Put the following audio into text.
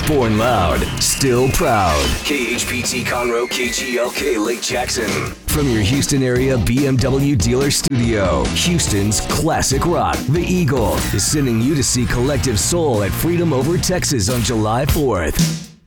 Born loud, still proud. KHPT Conroe, KGLK Lake Jackson. From your Houston area BMW dealer studio, Houston's classic rock, The Eagle, is sending you to see Collective Soul at Freedom Over Texas on July 4th.